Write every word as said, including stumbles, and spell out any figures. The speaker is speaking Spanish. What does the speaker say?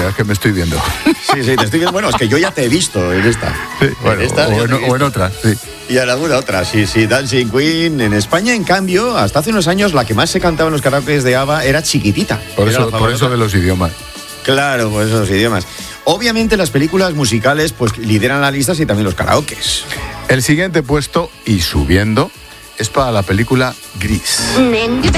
es que me estoy viendo. Sí, sí, te estoy viendo. Bueno, es que yo ya te he visto en esta. Sí, bueno, en esta o, en, o en otra, sí. Y a la dura otra, sí, sí, Dancing Queen. En España, en cambio, hasta hace unos años, la que más se cantaba en los karaokes de ABBA era Chiquitita. Por Era eso, por eso de los idiomas. Claro, por eso los idiomas. Obviamente las películas musicales pues lideran las listas y también los karaokes. El siguiente puesto, y subiendo, es para la película Gris.